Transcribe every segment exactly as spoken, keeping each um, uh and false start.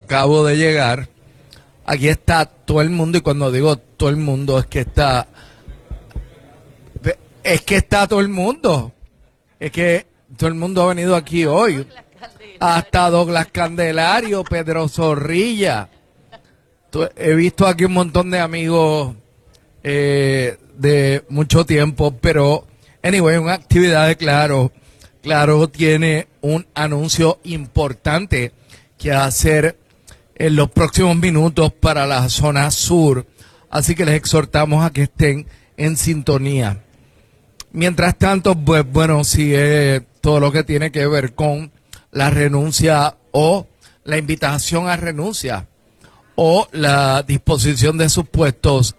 acabo de llegar. Aquí está todo el mundo, y cuando digo todo el mundo es que está, es que está todo el mundo. Es que todo el mundo ha venido aquí hoy. Hasta Douglas Candelario, Pedro Zorrilla. He visto aquí un montón de amigos eh, de mucho tiempo, pero anyway, una actividad de Claro. Claro tiene un anuncio importante que hacer en los próximos minutos para la zona sur, así que les exhortamos a que estén en sintonía. Mientras tanto, pues bueno, sigue todo lo que tiene que ver con la renuncia o la invitación a renuncia o la disposición de sus puestos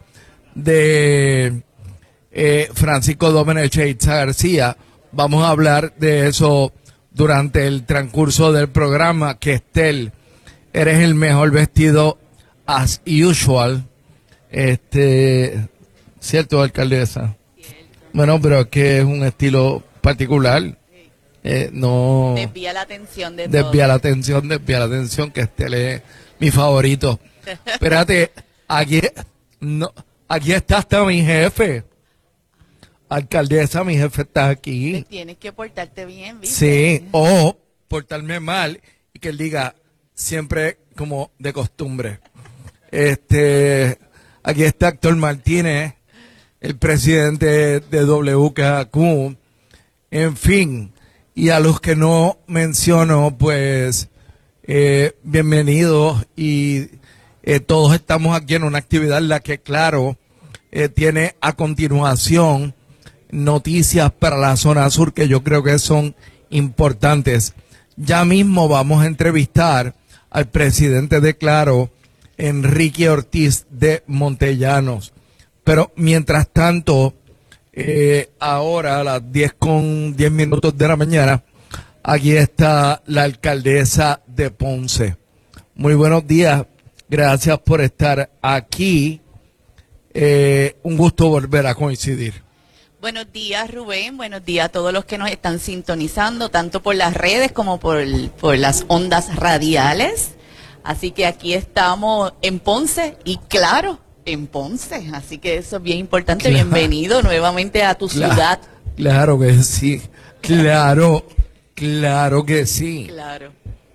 de eh, Francisco Domenech e Itza García. Vamos a hablar de eso durante el transcurso del programa. Que Estel, eres el mejor vestido as usual. Este, ¿cierto, alcaldesa? Bueno, pero es que es un estilo particular. Eh, no desvía la atención de desvía todo. la atención, desvía la atención, que Estel es mi favorito. Espérate, aquí, no, aquí está hasta mi jefe. Alcaldesa, mi jefe está aquí. Te tienes que portarte bien, ¿viste? Sí, o portarme mal y que él diga siempre como de costumbre. Este, aquí está Héctor Martínez, el presidente de W K Q. En fin, y a los que no menciono, pues, eh, bienvenidos, y eh, todos estamos aquí en una actividad en la que, claro, eh, tiene a continuación noticias para la zona sur que yo creo que son importantes. Ya mismo vamos a entrevistar al presidente de Claro, Enrique Ortiz de Montellanos. Pero mientras tanto, eh, ahora a las diez con diez minutos de la mañana, aquí está la alcaldesa de Ponce. Muy buenos días, gracias por estar aquí. Eh, un gusto volver a coincidir. Buenos días, Rubén. Buenos días a todos los que nos están sintonizando, tanto por las redes como por, por las ondas radiales. Así que aquí estamos en Ponce y Claro, en Ponce. Así que eso es bien importante. Claro. Bienvenido nuevamente a tu Claro, ciudad. Claro que sí. Claro, claro que sí. Claro.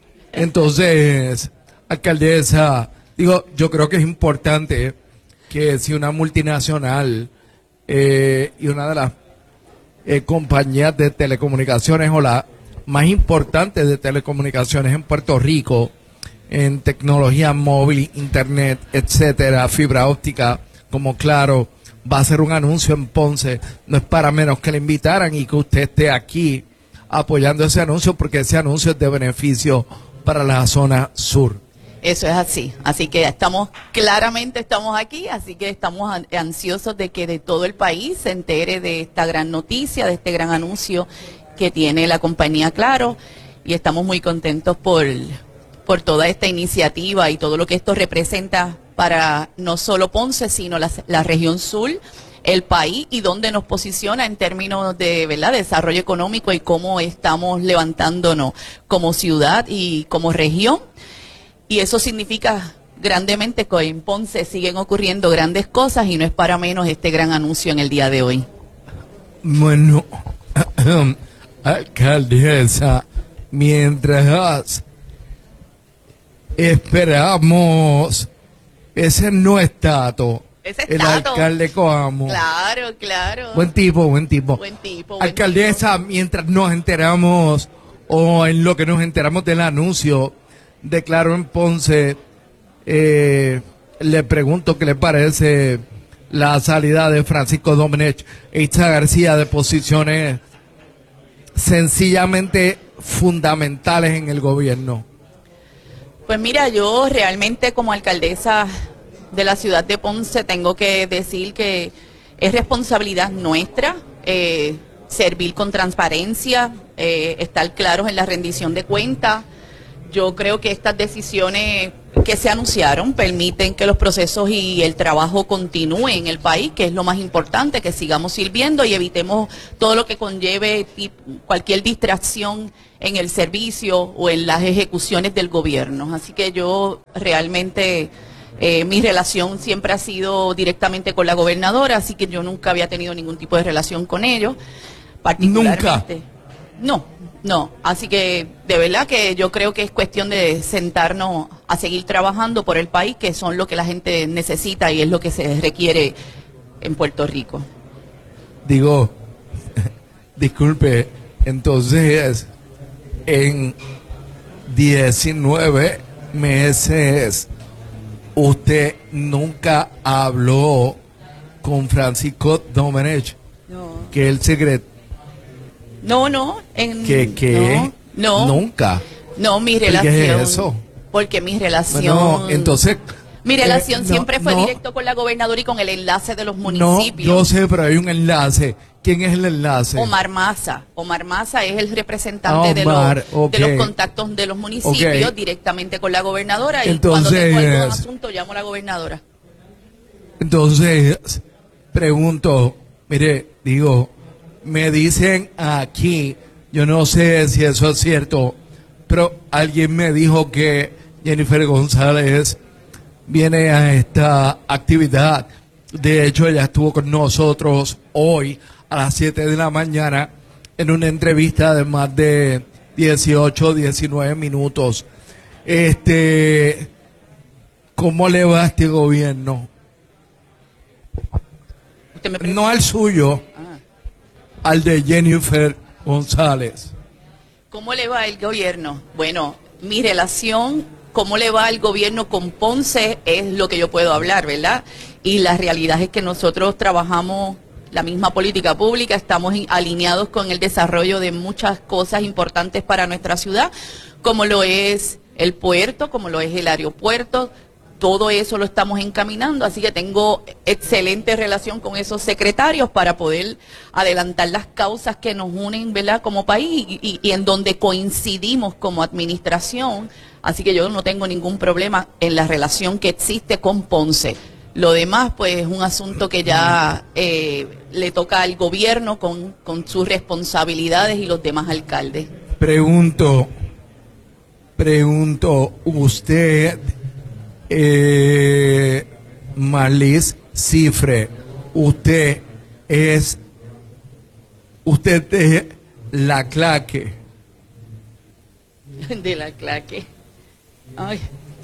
Entonces, alcaldesa, digo, yo creo que es importante que si una multinacional Eh, y una de las eh, compañías de telecomunicaciones o la más importante de telecomunicaciones en Puerto Rico, en tecnología móvil, internet, etcétera, fibra óptica, como Claro, va a hacer un anuncio en Ponce. No es para menos que le invitaran y que usted esté aquí apoyando ese anuncio, porque ese anuncio es de beneficio para la zona sur. Eso es así, así que estamos, claramente estamos aquí, así que estamos ansiosos de que de todo el país se entere de esta gran noticia, de este gran anuncio que tiene la compañía Claro, y estamos muy contentos por, por toda esta iniciativa y todo lo que esto representa para no solo Ponce, sino la, la región sur, el país, y dónde nos posiciona en términos de, ¿verdad?, desarrollo económico y cómo estamos levantándonos como ciudad y como región. Y eso significa grandemente que en Ponce siguen ocurriendo grandes cosas y no es para menos este gran anuncio en el día de hoy. Bueno, alcaldesa, mientras esperamos, ese no es Tato, ese es el Tato. Alcalde Coamo. Claro, claro. Buen tipo, buen tipo. Buen tipo. Buen Alcaldesa, tipo. Mientras nos enteramos, o en lo que nos enteramos del anuncio de Claro en Ponce, eh, le pregunto qué le parece la salida de Francisco Domenech e Itza García de posiciones sencillamente fundamentales en el gobierno. Pues mira, yo realmente como alcaldesa de la ciudad de Ponce tengo que decir que es responsabilidad nuestra eh, servir con transparencia, eh, estar claros en la rendición de cuentas, yo creo que estas decisiones que se anunciaron permiten que los procesos y el trabajo continúen en el país, que es lo más importante, que sigamos sirviendo y evitemos todo lo que conlleve cualquier distracción en el servicio o en las ejecuciones del gobierno. Así que yo realmente, eh, mi relación siempre ha sido directamente con la gobernadora, así que yo nunca había tenido ningún tipo de relación con ellos, particularmente. ¿Nunca? No. No, así que de verdad que yo creo que es cuestión de sentarnos a seguir trabajando por el país, que son lo que la gente necesita y es lo que se requiere en Puerto Rico. Digo, disculpe, entonces en diecinueve meses usted nunca habló con Francisco Domenech, No. que es el secretario. No, no. En, ¿Qué? ¿Qué? No, no. Nunca. No, mi ¿Qué relación. es eso? Porque mi relación. Bueno, entonces. Mi relación eh, no, siempre fue no, directo con la gobernadora y con el enlace de los No, municipios. yo sé, pero hay un enlace. ¿Quién es el enlace? Omar Maza. Omar Maza es el representante Ah, de, Omar, los, okay. de los contactos de los municipios Okay. directamente con la gobernadora. Y Entonces, cuando tengo algún asunto, llamo a la gobernadora. Entonces, pregunto, mire, digo, me dicen aquí, yo no sé si eso es cierto, pero alguien me dijo que Jennifer González viene a esta actividad. De hecho, ella estuvo con nosotros hoy a las siete de la mañana en una entrevista de más de dieciocho, diecinueve minutos. Este, ¿cómo le va a este gobierno? Usted me pregunta. No al suyo, Ah. al de Jennifer González. ¿Cómo le va el gobierno? Bueno, mi relación, cómo le va el gobierno con Ponce es lo que yo puedo hablar, ¿verdad? Y la realidad es que nosotros trabajamos la misma política pública, estamos in- alineados con el desarrollo de muchas cosas importantes para nuestra ciudad, como lo es el puerto, como lo es el aeropuerto. Todo eso lo estamos encaminando, así que tengo excelente relación con esos secretarios para poder adelantar las causas que nos unen, ¿verdad?, como país y, y- y en donde coincidimos como administración. Así que yo no tengo ningún problema en la relación que existe con Ponce. Lo demás, pues, es un asunto que ya eh, le toca al gobierno con, con sus responsabilidades y los demás alcaldes. Pregunto, pregunto, usted, eh, Marlis Cifre, usted es, usted es la claque. De la claque. Ay.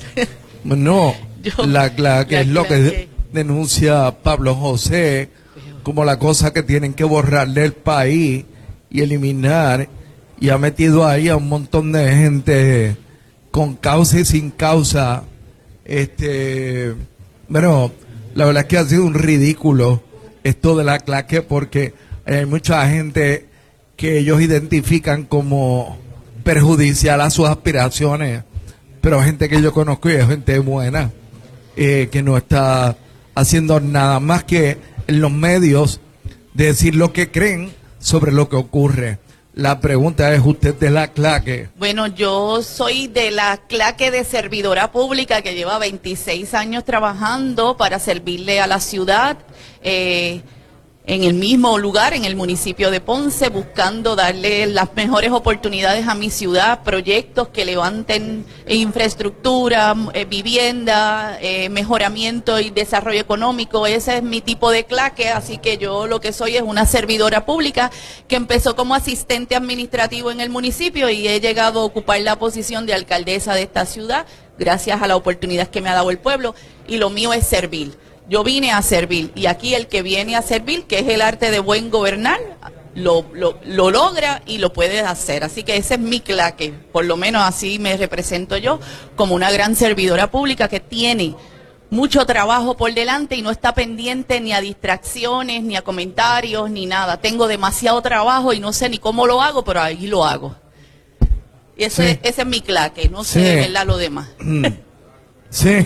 No, Yo- la claque la es lo que claque. denuncia Pablo José como la cosa que tienen que borrar del país y eliminar, y ha metido ahí a un montón de gente con causa y sin causa. Este, bueno, la verdad es que ha sido un ridículo esto de la claque, porque hay mucha gente que ellos identifican como perjudicial a sus aspiraciones, pero gente que yo conozco y es gente buena, eh, que no está haciendo nada más que en los medios decir lo que creen sobre lo que ocurre. La pregunta es, ¿usted de la claque? Bueno, yo soy de la claque de servidora pública que lleva veintiséis años trabajando para servirle a la ciudad, eh, en el mismo lugar, en el municipio de Ponce, buscando darle las mejores oportunidades a mi ciudad, proyectos que levanten infraestructura, eh, vivienda, eh, mejoramiento y desarrollo económico. Ese es mi tipo de claque, así que yo lo que soy es una servidora pública que empezó como asistente administrativo en el municipio y he llegado a ocupar la posición de alcaldesa de esta ciudad gracias a la oportunidad que me ha dado el pueblo, y lo mío es servir. Yo vine a servir, y aquí el que viene a servir, que es el arte de buen gobernar, lo, lo, lo logra y lo puede hacer. Así que ese es mi claque, por lo menos así me represento yo, como una gran servidora pública que tiene mucho trabajo por delante y no está pendiente ni a distracciones, ni a comentarios, ni nada. Tengo demasiado trabajo y no sé ni cómo lo hago, pero ahí lo hago. Y ese, Sí. ese es mi claque, no sé Sí. de verdad lo demás. Sí.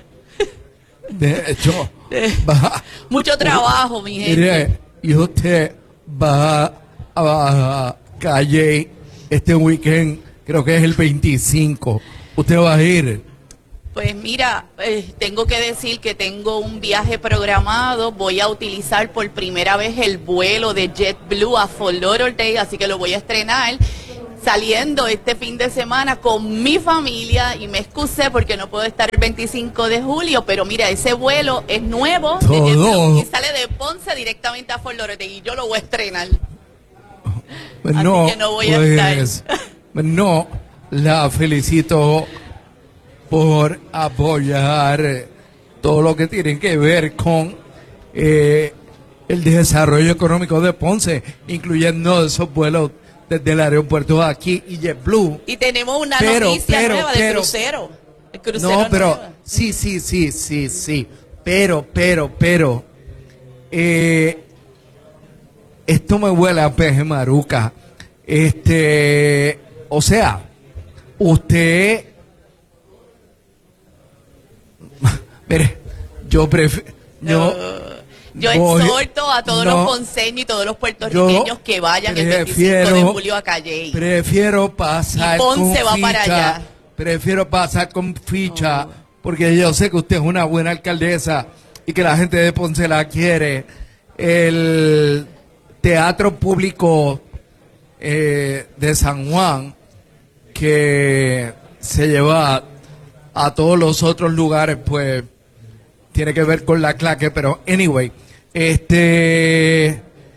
De hecho, va, Mucho trabajo, mi gente. mire, y usted va a, a calle este weekend creo que es el veinticinco. ¿Usted va a ir? Pues mira, eh, tengo que decir que tengo un viaje programado. Voy a utilizar por primera vez el vuelo de JetBlue a Fort Lauderdale, así que lo voy a estrenar saliendo este fin de semana con mi familia, y me excusé porque no puedo estar el veinticinco de julio, pero mira, ese vuelo es nuevo Todo. y sale de Ponce directamente a Fort Lauderdale y yo lo voy a estrenar. Pues así no, que no voy pues, a estar. No, la felicito por apoyar todo lo que tiene que ver con eh, el desarrollo económico de Ponce, incluyendo esos vuelos desde el aeropuerto aquí y JetBlue. Y tenemos una pero, noticia pero, nueva pero, de crucero. El crucero no, pero nuevo. sí, sí, sí, sí, sí. Pero, pero, pero, eh, esto me huele a peje maruca. Este, o sea, usted, mire, yo prefiero, yo, Yo voy- exhorto a todos no, los ponceños y todos los puertorriqueños yo que vayan el veinticinco prefiero- de julio a Calle. Prefiero pasar Y Ponce con va ficha, para allá. prefiero pasar con ficha, Oh. porque yo sé que usted es una buena alcaldesa y que la gente de Ponce la quiere. El Teatro Público eh, de San Juan, que se lleva a todos los otros lugares, pues tiene que ver con la claque, pero anyway, este,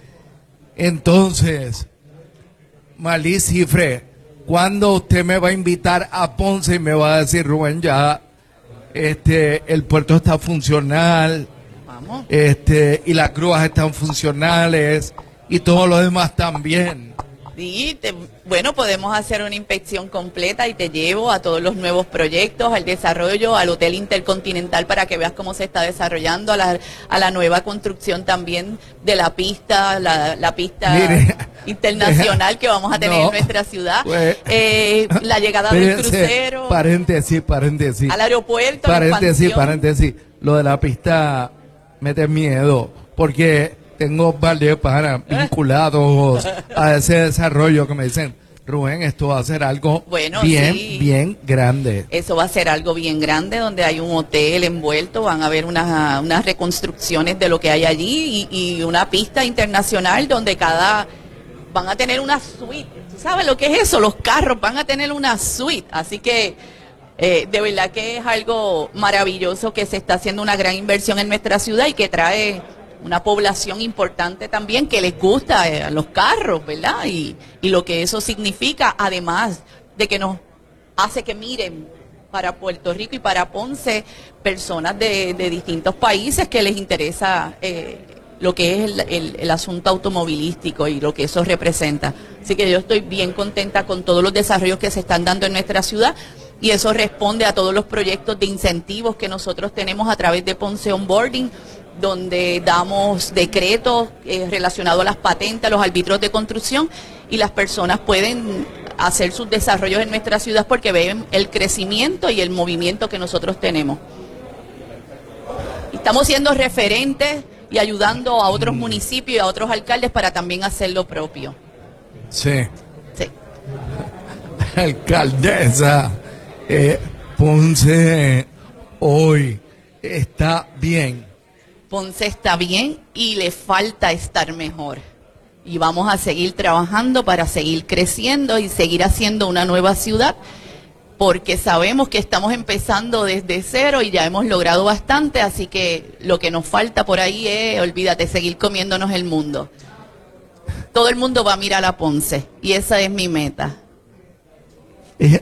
entonces, Marlí Cifre, ¿cuándo usted me va a invitar a Ponce y me va a decir, Rubén, ya, este, el puerto está funcional, Vamos. este, y las grúas están funcionales, y todo lo demás también? Sí, te- bueno, podemos hacer una inspección completa y te llevo a todos los nuevos proyectos, al desarrollo, al Hotel Intercontinental para que veas cómo se está desarrollando, a la, a la nueva construcción también de la pista, la, la pista Mire, internacional que vamos a tener no, en nuestra ciudad, pues, eh, la llegada del Espérense, crucero Paréntesis, paréntesis. al aeropuerto, la Paréntesis, expansión. paréntesis. Lo de la pista mete miedo, porque tengo varios panas vinculados a ese desarrollo que me dicen, Rubén, esto va a ser algo Bueno, bien, sí. bien grande. Eso va a ser algo bien grande, donde hay un hotel envuelto, van a haber unas, unas reconstrucciones de lo que hay allí y, y una pista internacional donde cada, van a tener una suite. ¿Tú sabes lo que es eso? Los carros van a tener una suite, así que eh, de verdad que es algo maravilloso, que se está haciendo una gran inversión en nuestra ciudad y que trae una población importante también que les gusta eh, los carros, ¿verdad? Y, y lo que eso significa, además de que nos hace que miren para Puerto Rico y para Ponce personas de, de distintos países que les interesa eh, lo que es el, el, el asunto automovilístico y lo que eso representa. Así que yo estoy bien contenta con todos los desarrollos que se están dando en nuestra ciudad, y eso responde a todos los proyectos de incentivos que nosotros tenemos a través de Ponce Onboarding, donde damos decretos eh, relacionados a las patentes, a los árbitros de construcción, y las personas pueden hacer sus desarrollos en nuestra ciudad porque ven el crecimiento y el movimiento que nosotros tenemos. Estamos siendo referentes y ayudando a otros municipios y a otros alcaldes para también hacer lo propio. Sí. Sí. Alcaldesa, eh, Ponce hoy está bien. Ponce está bien y le falta estar mejor. Y vamos a seguir trabajando para seguir creciendo y seguir haciendo una nueva ciudad, porque sabemos que estamos empezando desde cero y ya hemos logrado bastante, así que lo que nos falta por ahí es, olvídate, seguir comiéndonos el mundo. Todo el mundo va a mirar a Ponce y esa es mi meta. Eh,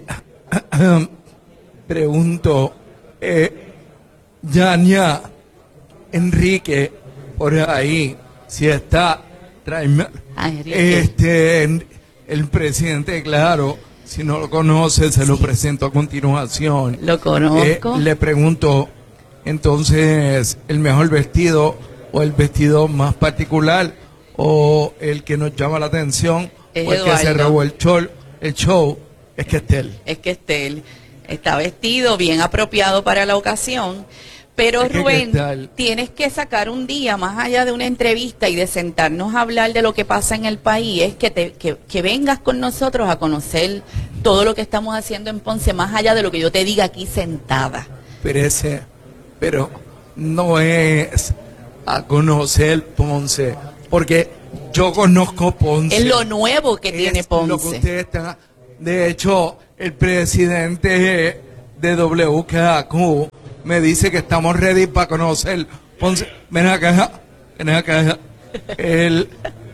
pregunto, eh, Yania, Enrique, por ahí, si está, tráeme, Ah, Enrique. este, el presidente, claro, si no lo conoce, se lo presento a continuación. Lo conozco. Eh, le pregunto, entonces, ¿el mejor vestido o el vestido más particular o el que nos llama la atención Es o el que se Eduardo. robó el show, el show es que Estel? Es que Estel está vestido bien apropiado para la ocasión, Pero Es que, Rubén, ¿qué tal? tienes que sacar un día más allá de una entrevista y de sentarnos a hablar de lo que pasa en el país, es que, te, que, que vengas con nosotros a conocer todo lo que estamos haciendo en Ponce, más allá de lo que yo te diga aquí sentada. Pero ese, pero no es a conocer Ponce, porque yo conozco Ponce. Es lo nuevo que Es tiene lo que Ponce. ustedes están. De hecho, el presidente de W K A Q me dice que estamos ready para conocer Ponce. Ven acá, ven acá. El,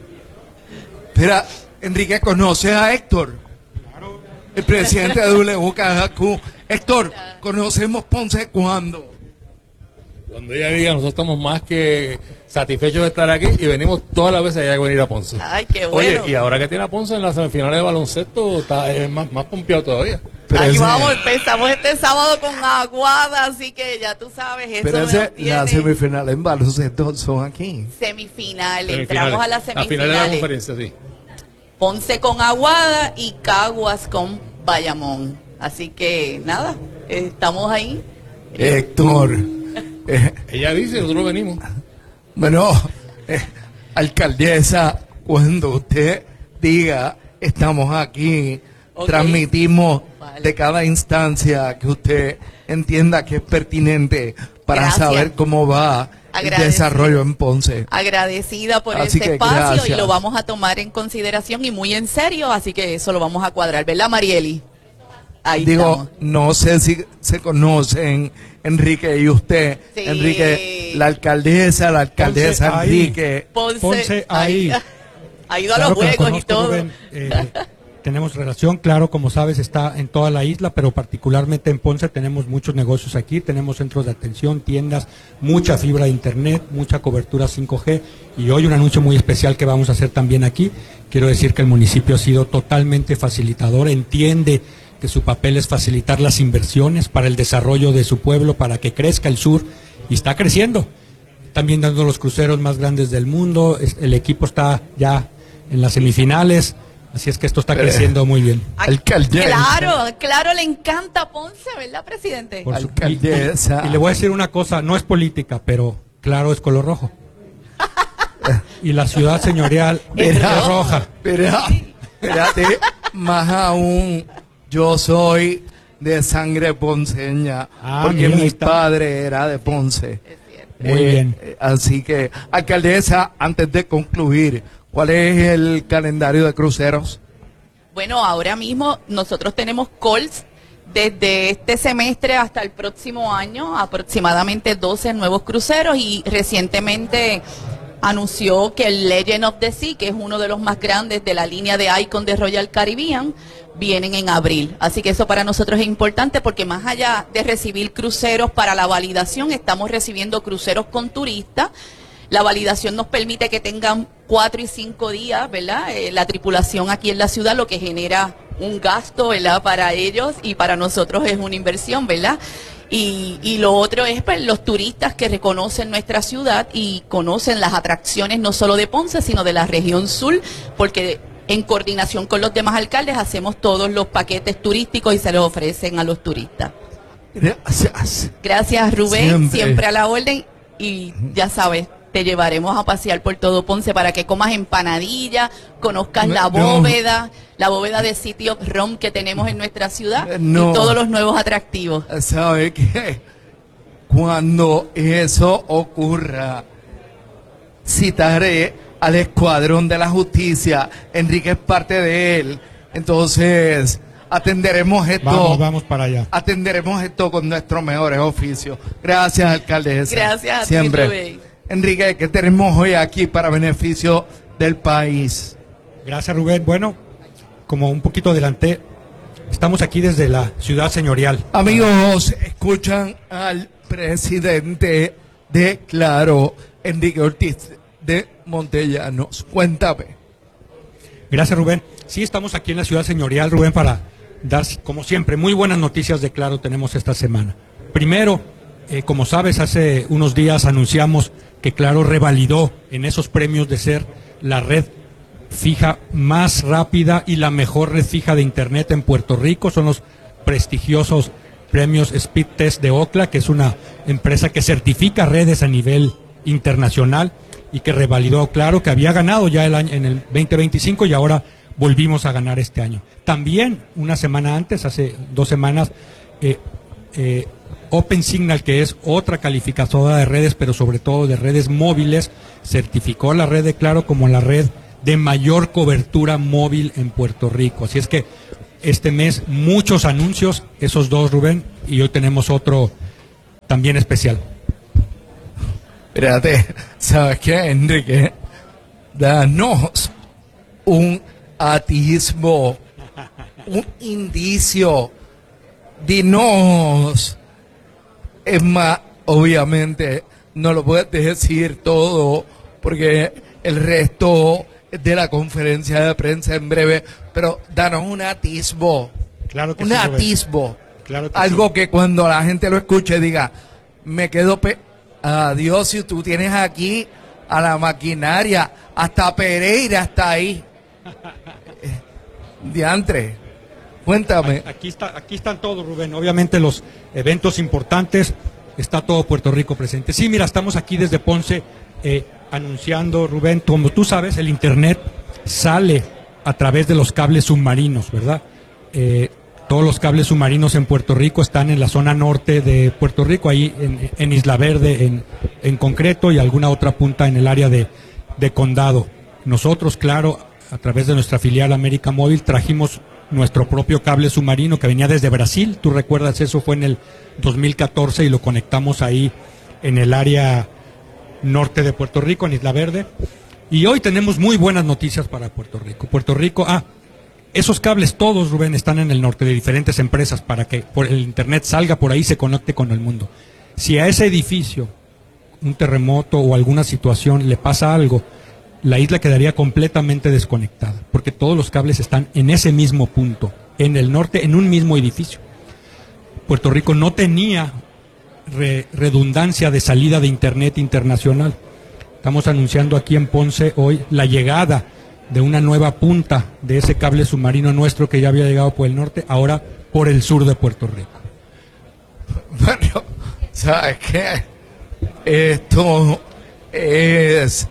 espera, Enrique, ¿conoce a Héctor? El presidente de W K A Q. Héctor, ¿conocemos Ponce cuándo? Cuando ella diga, nosotros estamos más que satisfechos de estar aquí y venimos todas las veces allá a venir a Ponce. Ay, qué bueno. Oye, y ahora que tiene a Ponce en las semifinales de baloncesto, está es más, más pompeado todavía. Pero Ahí ese- vamos, empezamos este sábado con Aguada, así que ya tú sabes, eso Pero nos ese, tiene las semifinales en baloncesto son aquí. semifinales, Semifinales. entramos a las A finales de la semifinales. conferencia, sí. Ponce con Aguada y Caguas con Bayamón. Así que nada, eh, estamos ahí. Héctor, eh, Ella dice, nosotros venimos. bueno, eh, alcaldesa, cuando usted diga estamos aquí, Ok. transmitimos Vale. de cada instancia que usted entienda que es pertinente para Gracias. saber cómo va el Agradecido. desarrollo en Ponce. Agradecida por Así este que espacio gracias. y lo vamos a tomar en consideración y muy en serio, así que eso lo vamos a cuadrar, ¿verdad, Marieli? Ahí Digo, estamos. no sé si se conocen Enrique y usted. Sí. Enrique, la alcaldesa, la alcaldesa Ponce, ahí. Enrique. Ponce, Ponce, ahí. Ha ido a Claro los que lo juegos y conozco, todo. Rubén. Eh, tenemos relación, claro, como sabes, está en toda la isla, pero particularmente en Ponce tenemos muchos negocios aquí, tenemos centros de atención, tiendas, mucha fibra de internet, mucha cobertura cinco G y hoy un anuncio muy especial que vamos a hacer también aquí. Quiero decir que el municipio ha sido totalmente facilitador, entiende que su papel es facilitar las inversiones para el desarrollo de su pueblo, para que crezca el sur y está creciendo. También dando los cruceros más grandes del mundo, es- el equipo está ya en las semifinales, así es que esto está Pero- creciendo muy bien. Ay, Alcaldesa. Claro, claro, le encanta Ponce, ¿verdad, presidente? Por su- Alcaldesa. y, y le voy a decir una cosa, no es política, pero claro es color rojo. Y la ciudad señorial Es es rojo. roja. Espera, espérate, más aún, yo soy de sangre ponceña, Ah, porque mira, ahí mi está. padre era de Ponce. Muy bien. eh, Así que, alcaldesa, antes de concluir, ¿cuál es el calendario de cruceros? Bueno, ahora mismo nosotros tenemos calls desde este semestre hasta el próximo año, aproximadamente doce nuevos cruceros y recientemente anunció que el Legend of the Sea, que es uno de los más grandes de la línea de Icon de Royal Caribbean, vienen en abril. Así que eso para nosotros es importante porque más allá de recibir cruceros para la validación, estamos recibiendo cruceros con turistas. La validación nos permite que tengan cuatro y cinco días, ¿verdad? Eh, la tripulación aquí en la ciudad, lo que genera un gasto, ¿verdad? Para ellos y para nosotros es una inversión, ¿verdad? Y, y lo otro es pues, los turistas que reconocen nuestra ciudad y conocen las atracciones no solo de Ponce, sino de la región sur, porque en coordinación con los demás alcaldes hacemos todos los paquetes turísticos y se los ofrecen a los turistas. Gracias. Gracias, Rubén, Siempre. siempre, a la orden y ya sabes, te llevaremos a pasear por todo Ponce para que comas empanadilla, conozcas No, la no. bóveda, la bóveda de City of Rome que tenemos en nuestra ciudad No. y todos los nuevos atractivos. ¿Sabe qué? Cuando eso ocurra, citaré al Escuadrón de la Justicia. Enrique es parte de él. Entonces, atenderemos esto. Vamos, vamos para allá. Atenderemos esto con nuestros mejores oficios. Gracias, alcaldesa. Gracias a ti, Siempre. Rubén. Enrique, ¿qué tenemos hoy aquí para beneficio del país? Gracias, Rubén. Bueno, como un poquito adelanté, estamos aquí desde la ciudad señorial. Amigos, escuchan al presidente de Claro, Enrique Ortiz de Montellanos. Cuéntame. Gracias, Rubén. Sí, estamos aquí en la ciudad señorial, Rubén, para dar, como siempre, muy buenas noticias de Claro tenemos esta semana. Primero, eh, como sabes, hace unos días anunciamos que Claro revalidó en esos premios de ser la red fija más rápida y la mejor red fija de Internet en Puerto Rico. Son los prestigiosos premios Speed Test de Ookla, que es una empresa que certifica redes a nivel internacional y que revalidó, claro, que había ganado ya el año, en el veinte veinticinco, y ahora volvimos a ganar este año. También, una semana antes, hace dos semanas, eh, eh, OpenSignal, que es otra calificadora de redes, pero sobre todo de redes móviles, certificó la red de Claro como la red de mayor cobertura móvil en Puerto Rico. Así es que este mes muchos anuncios, esos dos, Rubén, y hoy tenemos otro también especial. Espérate, ¿sabes qué, Enrique? Danos un atisbo, un indicio. Dinos. Es más, obviamente, no lo puedes decir todo, porque el resto de la conferencia de prensa en breve, pero danos un atisbo. Claro que un sí, atisbo. Claro que algo sí. que cuando la gente lo escuche diga, me quedo pe adiós, si tú tienes aquí a la maquinaria, hasta Pereira está ahí. Diantre, cuéntame. Aquí está, aquí están todos, Rubén. Obviamente los eventos importantes, está todo Puerto Rico presente. Sí, mira, estamos aquí desde Ponce eh, anunciando, Rubén, como tú sabes, el internet sale a través de los cables submarinos, ¿verdad? Eh, todos los cables submarinos en Puerto Rico están en la zona norte de Puerto Rico, ahí en, en Isla Verde en, en concreto, y alguna otra punta en el área de, de Condado. Nosotros, claro, a través de nuestra filial América Móvil, trajimos nuestro propio cable submarino que venía desde Brasil. Tú recuerdas, eso fue en el dos mil catorce, y lo conectamos ahí en el área norte de Puerto Rico, en Isla Verde. Y hoy tenemos muy buenas noticias para Puerto Rico. Puerto Rico, ah, esos cables todos, Rubén, están en el norte de diferentes empresas para que por el internet salga por ahí y se conecte con el mundo. Si a ese edificio, un terremoto o alguna situación le pasa algo, la isla quedaría completamente desconectada, porque todos los cables están en ese mismo punto, en el norte, en un mismo edificio. Puerto Rico no tenía re redundancia de salida de internet internacional. Estamos anunciando aquí en Ponce hoy la llegada de una nueva punta de ese cable submarino nuestro que ya había llegado por el norte, ahora por el sur de Puerto Rico. Bueno, ¿sabes qué? Esto es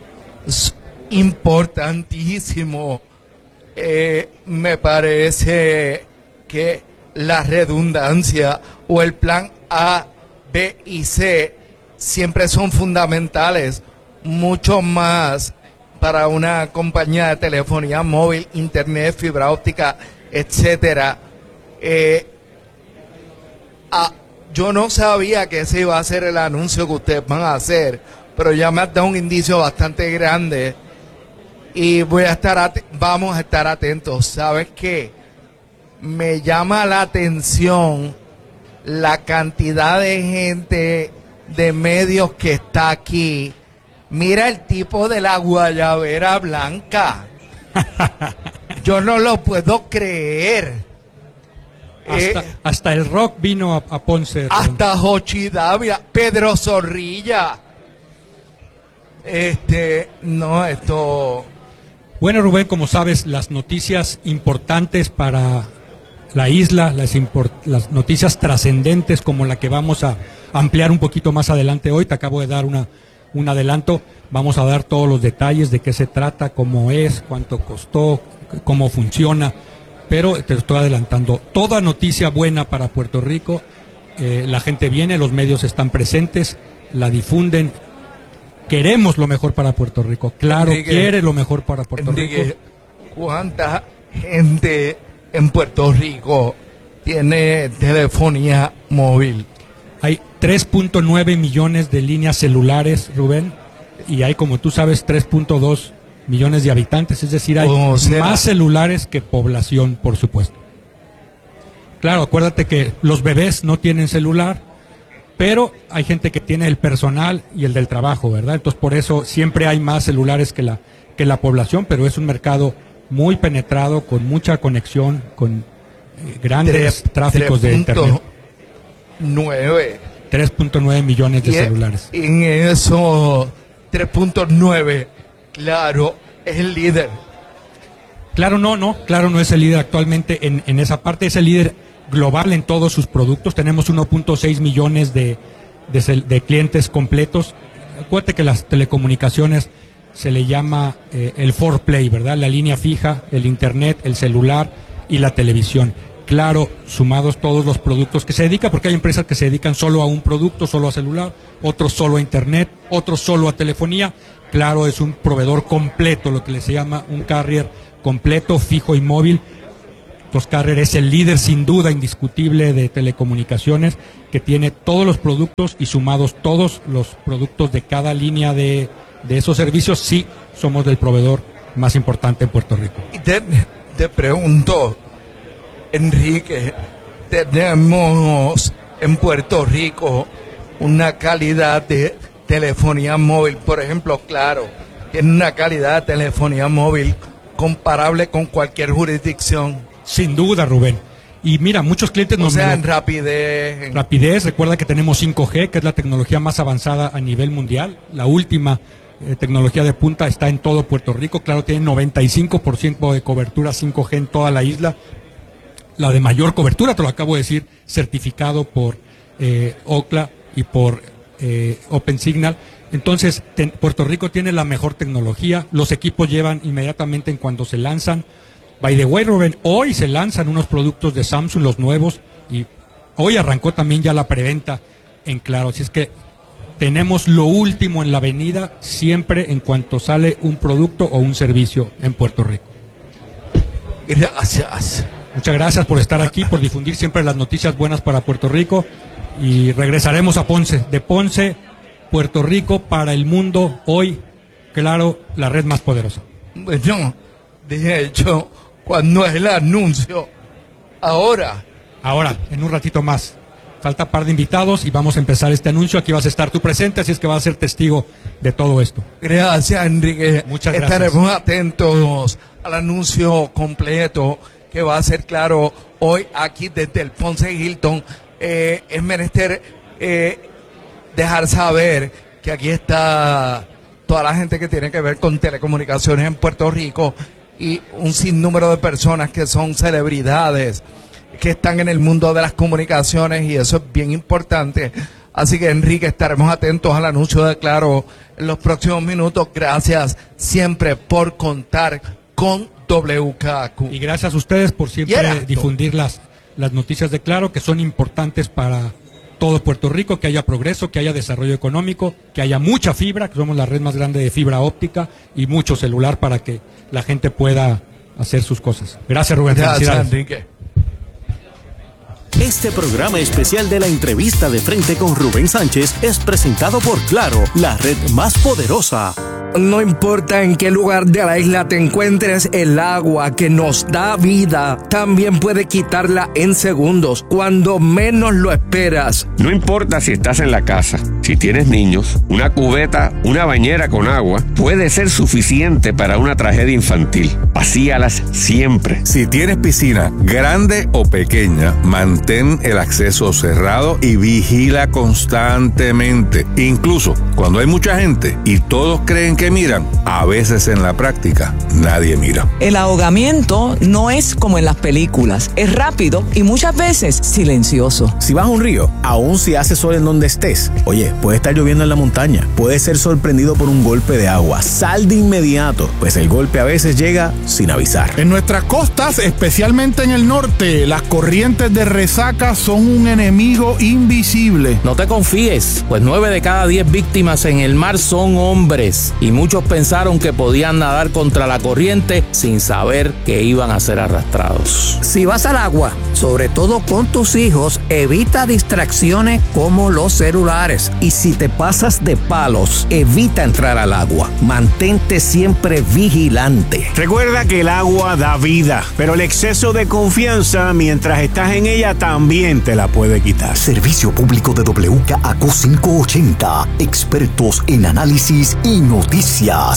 importantísimo. Eh, me parece que la redundancia o el plan A, B y C siempre son fundamentales, mucho más para una compañía de telefonía móvil, internet, fibra óptica, etcétera. Eh, ah, yo no sabía que ese iba a ser el anuncio que ustedes van a hacer, pero ya me has dado un indicio bastante grande y voy a estar vamos a estar atentos. ¿Sabes qué? Me llama la atención la cantidad de gente de medios que está aquí. Mira el tipo de la guayabera blanca. Yo no lo puedo creer. Hasta, eh, hasta el rock vino a, a Ponce. Hasta Jochi Davia, Pedro Zorrilla. Este, no, esto... Bueno, Rubén, como sabes, las noticias importantes para la isla, las, las noticias trascendentes como la que vamos a ampliar un poquito más adelante hoy, te acabo de dar una, un adelanto, vamos a dar todos los detalles de qué se trata, cómo es, cuánto costó, cómo funciona, pero te estoy adelantando, toda noticia buena para Puerto Rico, eh, la gente viene, los medios están presentes, la difunden. Queremos lo mejor para Puerto Rico. Claro, Enrique, quiere lo mejor para Puerto Enrique, Rico. ¿Cuánta gente en Puerto Rico tiene telefonía móvil? Hay tres punto nueve millones de líneas celulares, Rubén, y hay, como tú sabes, tres punto dos millones de habitantes. Es decir, hay o sea, más celulares que población, por supuesto. Claro, acuérdate que los bebés no tienen celular, pero hay gente que tiene el personal y el del trabajo, ¿verdad? Entonces, por eso siempre hay más celulares que la, que la población, pero es un mercado muy penetrado, con mucha conexión, con eh, grandes tres, tráficos de internet. nueve tres punto nueve millones de y celulares. En eso, tres punto nueve, claro, es el líder. Claro, no, no, claro, no es el líder actualmente en, en esa parte, es el líder global en todos sus productos. Tenemos uno punto seis millones de, de, de clientes completos. Acuérdate que las telecomunicaciones se le llama eh, el four play, ¿verdad? La línea fija, el internet, el celular y la televisión. Claro, sumados todos los productos que se dedican, porque hay empresas que se dedican solo a un producto, solo a celular, otros solo a internet, otros solo a telefonía. Claro, es un proveedor completo, lo que le se llama un carrier completo, fijo y móvil. Los Carrier es el líder sin duda indiscutible de telecomunicaciones, que tiene todos los productos y sumados todos los productos de cada línea de, de esos servicios, sí somos del proveedor más importante en Puerto Rico. Y te, te pregunto, Enrique, tenemos en Puerto Rico una calidad de telefonía móvil, por ejemplo, Claro, tiene una calidad de telefonía móvil comparable con cualquier jurisdicción. Sin duda, Rubén. Y mira, muchos clientes nos... O sea, me lo- en rapidez. En... Rapidez, recuerda que tenemos cinco G, que es la tecnología más avanzada a nivel mundial. La última eh, tecnología de punta está en todo Puerto Rico. Claro, tiene noventa y cinco por ciento de cobertura cinco G en toda la isla. La de mayor cobertura, te lo acabo de decir, certificado por eh, Ookla y por eh, OpenSignal. Entonces, ten- Puerto Rico tiene la mejor tecnología. Los equipos llevan inmediatamente en cuando se lanzan. By the way, Rubén, hoy se lanzan unos productos de Samsung, los nuevos, y hoy arrancó también ya la preventa en Claro. Así es que tenemos lo último en la avenida siempre en cuanto sale un producto o un servicio en Puerto Rico. Gracias. Muchas gracias por estar aquí, por difundir siempre las noticias buenas para Puerto Rico, y regresaremos a Ponce. De Ponce, Puerto Rico, para el mundo, hoy, Claro, la red más poderosa. Bueno, de hecho, cuando es el anuncio, ahora, Ahora, en un ratito más. Falta par de invitados y vamos a empezar este anuncio. Aquí vas a estar tú presente, así es que vas a ser testigo de todo esto. gracias, Enrique. Muchas gracias. Estaremos atentos al anuncio completo que va a ser Claro hoy aquí desde el Ponce Hilton. Eh, es menester eh, dejar saber que aquí está toda la gente que tiene que ver con telecomunicaciones en Puerto Rico y un sinnúmero de personas que son celebridades que están en el mundo de las comunicaciones, y eso es bien importante. Así que, Enrique, estaremos atentos al anuncio de Claro en los próximos minutos. Gracias siempre por contar con W K Q. Y gracias a ustedes por Y siempre era esto. difundir las, las noticias de Claro, que son importantes para todo Puerto Rico, que haya progreso, que haya desarrollo económico, que haya mucha fibra, que somos la red más grande de fibra óptica, y mucho celular para que la gente pueda hacer sus cosas. Gracias, Rubén. Gracias, Felicidades. Enrique. Este programa especial de la entrevista de frente con Rubén Sánchez es presentado por Claro, la red más poderosa. No importa en qué lugar de la isla te encuentres, el agua que nos da vida también puede quitarla en segundos, cuando menos lo esperas. No importa si estás en la casa, si tienes niños, una cubeta, una bañera con agua puede ser suficiente para una tragedia infantil. Vacíalas siempre. Si tienes piscina, grande o pequeña, mantén el acceso cerrado y vigila constantemente. Incluso cuando hay mucha gente y todos creen que miran, a veces en la práctica nadie mira. El ahogamiento no es como en las películas, es rápido y muchas veces silencioso. Si vas a un río, aun si hace sol en donde estés, oye, puede estar lloviendo en la montaña, puedes ser sorprendido por un golpe de agua. Sal de inmediato, pues el golpe a veces llega sin avisar. En nuestras costas, especialmente en el norte, las corrientes de resaca son un enemigo invisible. No te confíes, pues nueve de cada diez víctimas en el mar son hombres, y muchos pensaron que podían nadar contra la corriente sin saber que iban a ser arrastrados. Si vas al agua, sobre todo con tus hijos, evita distracciones como los celulares. Y si te pasas de palos, evita entrar al agua. Mantente siempre vigilante. Recuerda que el agua da vida, pero el exceso de confianza mientras estás en ella también te la puede quitar. Servicio público de W K Q quinientos ochenta, expertos en análisis y noticias.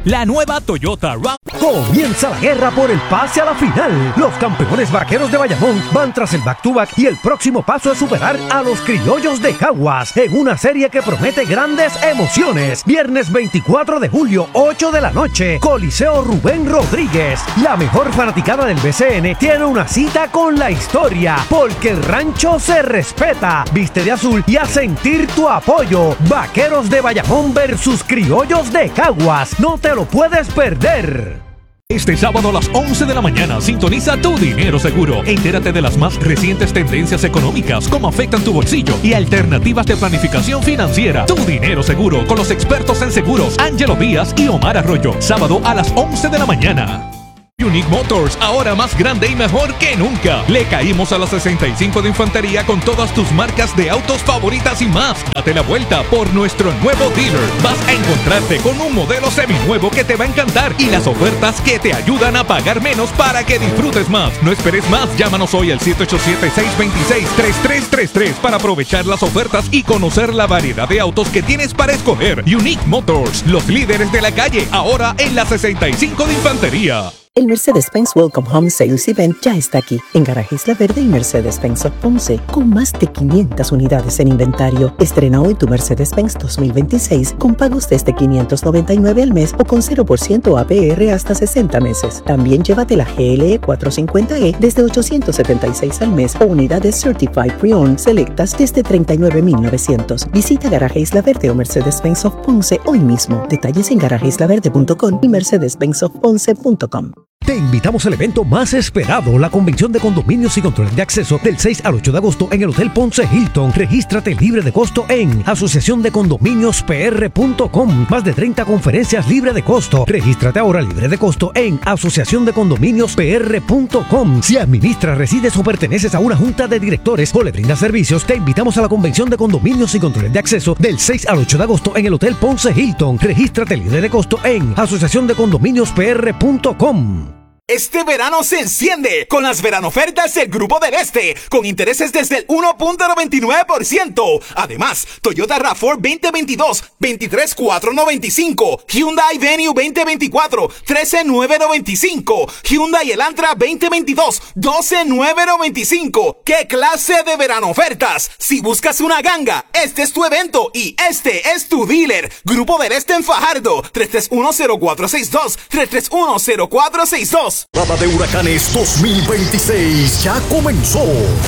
la nueva Toyota RAV. Comienza la guerra por el pase a la final. Los campeones vaqueros de Bayamón van tras el back-to-back y el próximo paso es superar a los criollos de Caguas en una serie que promete grandes emociones. Viernes veinticuatro de julio, ocho de la noche, Coliseo Rubén Rodríguez. La mejor fanaticada del B C N tiene una cita con la historia, porque el rancho se respeta. Viste de azul y a sentir tu apoyo. Vaqueros de Bayamón versus criollos de Caguas. No te lo puedes perder. Este sábado a las once de la mañana sintoniza Tu Dinero Seguro. Entérate de las más recientes tendencias económicas, cómo afectan tu bolsillo y alternativas de planificación financiera. Tu Dinero Seguro con los expertos en seguros Ángelo Díaz y Omar Arroyo. Sábado a las once de la mañana. Unique Motors, ahora más grande y mejor que nunca. Le caímos a la sesenta y cinco de Infantería con todas tus marcas de autos favoritas y más. Date la vuelta por nuestro nuevo dealer. Vas a encontrarte con un modelo seminuevo que te va a encantar y las ofertas que te ayudan a pagar menos para que disfrutes más. No esperes más, llámanos hoy al siete ocho siete, seis dos seis, tres tres tres tres para aprovechar las ofertas y conocer la variedad de autos que tienes para escoger. Unique Motors, los líderes de la calle, ahora en la sesenta y cinco de Infantería. El Mercedes-Benz Welcome Home Sales Event ya está aquí, en Garaje Isla Verde y Mercedes-Benz of Ponce, con más de quinientas unidades en inventario. Estrena hoy tu Mercedes-Benz dos mil veintiséis con pagos desde quinientos noventa y nueve al mes o con cero por ciento A P R hasta sesenta meses. También llévate la G L E cuatrocientos cincuenta E desde ochocientos setenta y seis al mes o unidades Certified Pre-Owned selectas desde treinta y nueve mil novecientos. Visita Garaje Isla Verde o Mercedes-Benz of Ponce hoy mismo. Detalles en garaje isla verde punto com y mercedes benz of ponce punto com. Te invitamos al evento más esperado, la Convención de Condominios y Controles de Acceso, del seis al ocho de agosto en el Hotel Ponce Hilton. Regístrate libre de costo en asociación de condominios p r punto com. Más de treinta conferencias libre de costo. Regístrate ahora libre de costo en asociación de condominios p r punto com. Si administras, resides o perteneces a una junta de directores o le brindas servicios, te invitamos a la Convención de Condominios y Controles de Acceso del seis al ocho de agosto en el Hotel Ponce Hilton. Regístrate libre de costo en asociación de condominios p r punto com. Este verano se enciende con las veranofertas del Grupo del Este, con intereses desde el uno punto noventa y nueve por ciento. Además, Toyota RAV cuatro veinte veintidós, veintitrés mil cuatrocientos noventa y cinco, Hyundai Venue veinte veinticuatro, trece mil novecientos noventa y cinco, Hyundai Elantra veinte veintidós, doce mil novecientos noventa y cinco. ¡Qué clase de veranofertas! Si buscas una ganga, este es tu evento y este es tu dealer. Grupo del Este en Fajardo, tres tres uno cero cuatro seis dos, tres tres uno cero cuatro seis dos. Temporada de Huracanes dos mil veintiséis ya comenzó.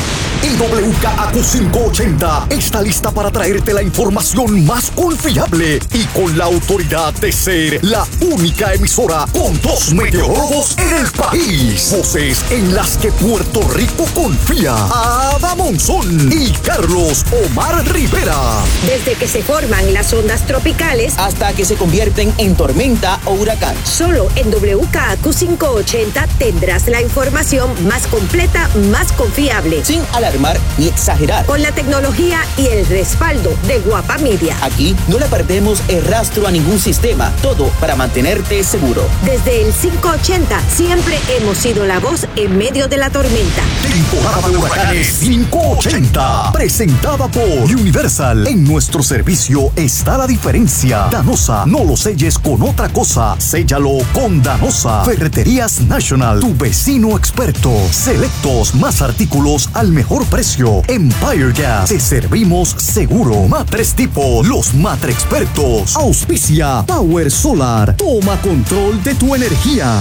Y W K A Q quinientos ochenta está lista para traerte la información más confiable y con la autoridad de ser la única emisora con dos meteorólogos en el país. Voces en las que Puerto Rico confía. Ada Monzón y Carlos Omar Rivera. Desde que se forman las ondas tropicales hasta que se convierten en tormenta o huracán. Solo en W K A Q quinientos ochenta tendrás la información más completa, más confiable. Sin alarmar ni exagerar. Con la tecnología y el respaldo de Guapa Media. Aquí no le perdemos el rastro a ningún sistema. Todo para mantenerte seguro. Desde el quinientos ochenta siempre hemos sido la voz en medio de la tormenta. Temporada de Huracanes quinientos ochenta. Presentada por Universal. En nuestro servicio está la diferencia. Danosa, no lo selles con otra cosa. Séllalo con Danosa. Ferreterías National, tu vecino experto. Selectos, más artículos al mejor precio. Empire Gas, te servimos seguro. Matres Tipo, los matre expertos. Auspicia Power Solar. Toma control de tu energía.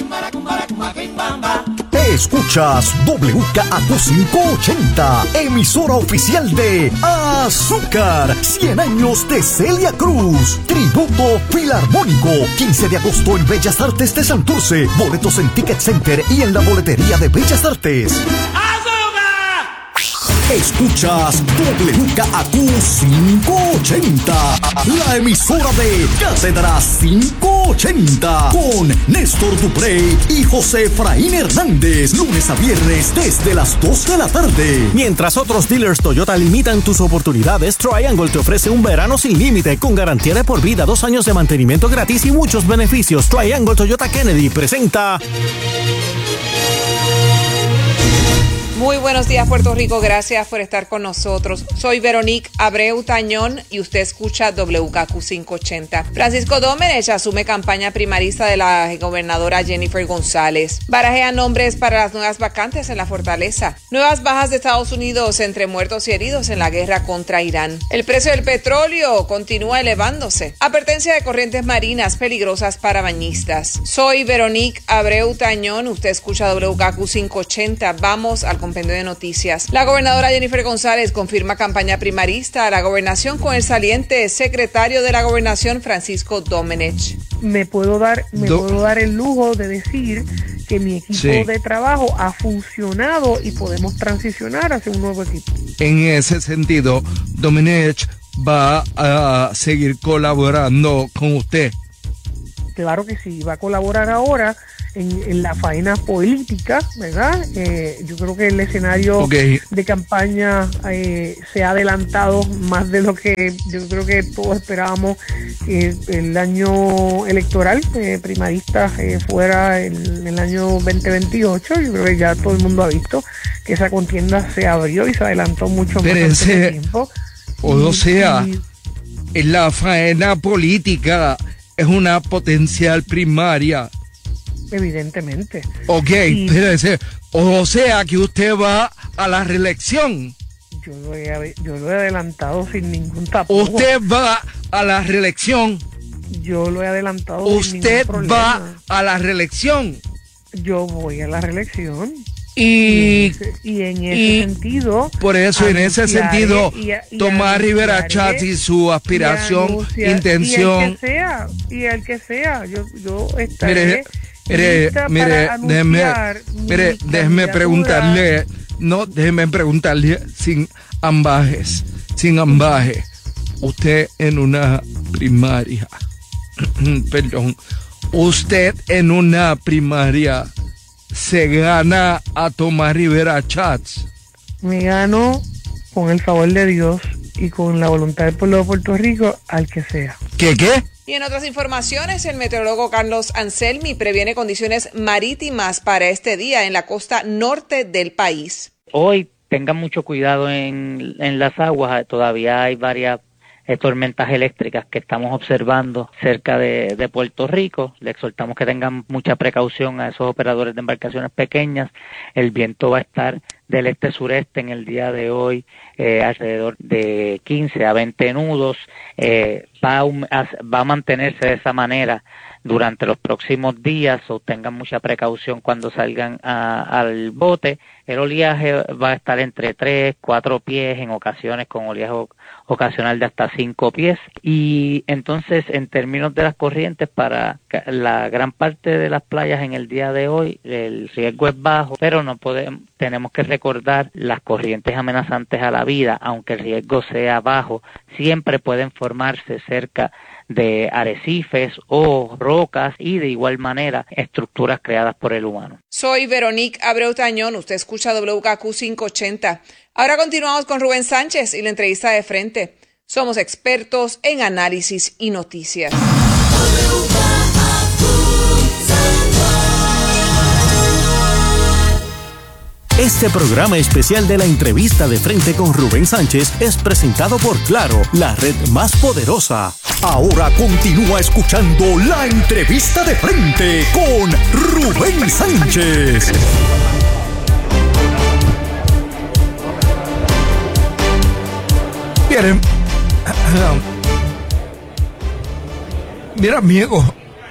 Escuchas W K A Q quinientos ochenta, emisora oficial de Azúcar, cien años de Celia Cruz, tributo filarmónico, quince de agosto en Bellas Artes de Santurce, boletos en Ticket Center y en la boletería de Bellas Artes. Escuchas W K A Q quinientos ochenta, la emisora de Cátedra quinientos ochenta, con Néstor Duprey y José Efraín Hernández, lunes a viernes desde las dos de la tarde. Mientras otros dealers Toyota limitan tus oportunidades, Triangle te ofrece un verano sin límite, con garantía de por vida, dos años de mantenimiento gratis y muchos beneficios. Triangle Toyota Kennedy presenta Muy buenos días, Puerto Rico. Gracias por estar con nosotros. Soy Veronique Abreu Tañón y usted escucha W K Q quinientos ochenta. Francisco Domenech asume campaña primarista de la gobernadora Jennifer González. Barajea nombres para las nuevas vacantes en la fortaleza. Nuevas bajas de Estados Unidos entre muertos y heridos en la guerra contra Irán. El precio del petróleo continúa elevándose. Advertencia de corrientes marinas peligrosas para bañistas. Soy Veronique Abreu Tañón. Usted escucha W K Q quinientos ochenta. Vamos al compendio de noticias. La gobernadora Jennifer González confirma campaña primarista a la gobernación con el saliente secretario de la gobernación Francisco Domenech. Me puedo dar, me Do- puedo dar el lujo de decir que mi equipo sí. de trabajo ha funcionado y podemos transicionar hacia un nuevo equipo. En ese sentido, Domenech va a seguir colaborando con usted. Claro que sí, va a colaborar ahora en, en la faena política, ¿verdad? Eh, yo creo que el escenario okay. de campaña eh, se ha adelantado más de lo que yo creo que todos esperábamos que el año electoral eh, primarista eh, fuera el, el año veinte veintiocho. Yo creo que ya todo el mundo ha visto que esa contienda se abrió y se adelantó mucho Pero más ese, en tiempo. O y, sea, y, en la faena política es una potencial primaria. Evidentemente. Ok, y, espérese. O sea que usted va a la reelección. Yo lo he, yo lo he adelantado sin ningún tapujo. Usted va a la reelección. Yo lo he adelantado usted sin ningún problema. va a la reelección. Yo voy a la reelección. Y, y en ese y sentido por eso en ese sentido y, y Tomás Rivera Chatz y su aspiración, y intención y el que sea y el que sea yo yo estaré mire mire mire déjeme mire déjeme preguntarle no déjeme preguntarle sin ambajes sin ambaje usted en una primaria perdón usted en una primaria se gana a Tomás Rivera Chatz. Me gano con el favor de Dios y con la voluntad del pueblo de Puerto Rico al que sea. ¿Qué qué? Y en otras informaciones, el meteorólogo Carlos Anselmi previene condiciones marítimas para este día en la costa norte del país. Hoy tengan mucho cuidado en, en las aguas, todavía hay varias Eh, tormentas eléctricas que estamos observando cerca de, de Puerto Rico. Le exhortamos que tengan mucha precaución a esos operadores de embarcaciones pequeñas. El viento va a estar del este-sureste en el día de hoy, eh, alrededor de quince a veinte nudos. Eh, va, a, va a mantenerse de esa manera durante los próximos días, o tengan mucha precaución cuando salgan a, al bote. El oleaje va a estar entre tres, cuatro pies, en ocasiones con oleaje ocasional de hasta cinco pies. Y entonces, en términos de las corrientes, para la gran parte de las playas en el día de hoy, el riesgo es bajo, pero no podemos, tenemos que recordar las corrientes amenazantes a la vida, aunque el riesgo sea bajo, siempre pueden formarse cerca de arrecifes o rocas y de igual manera estructuras creadas por el humano. Soy Veronique Abreu Tañón, usted escucha W K Q quinientos ochenta. Ahora continuamos con Rubén Sánchez y la entrevista de frente. Somos expertos en análisis y noticias. Este programa especial de la entrevista de frente con Rubén Sánchez es presentado por Claro, la red más poderosa. Ahora continúa escuchando la entrevista de frente con Rubén Sánchez. Miren, mira, amigo,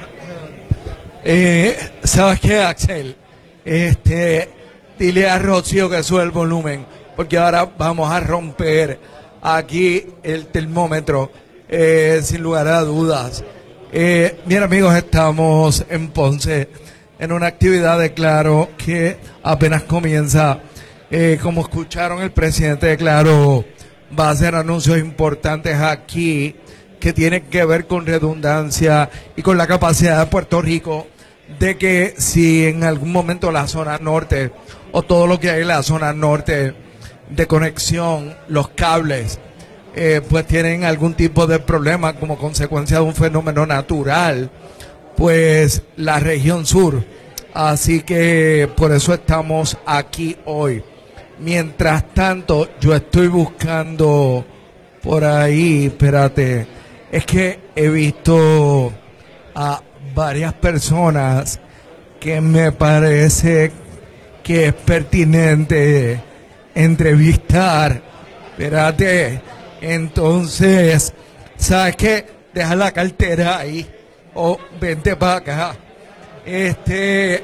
eh, ¿sabes qué, Axel? Este, dile a Rocío que sube el volumen, porque ahora vamos a romper aquí el termómetro, eh, sin lugar a dudas. Eh, mira, amigos, estamos en Ponce, en una actividad de Claro que apenas comienza. Eh, como escucharon, el presidente de Claro va a hacer anuncios importantes aquí que tienen que ver con redundancia y con la capacidad de Puerto Rico de que si en algún momento la zona norte o todo lo que hay en la zona norte de conexión, los cables, eh, pues tienen algún tipo de problema como consecuencia de un fenómeno natural, pues la región sur. Así que por eso estamos aquí hoy. Mientras tanto, yo estoy buscando por ahí, espérate, es que he visto a varias personas que me parece que es pertinente entrevistar. Espérate, entonces, ¿sabes qué? Deja la cartera ahí o vente para acá. Este,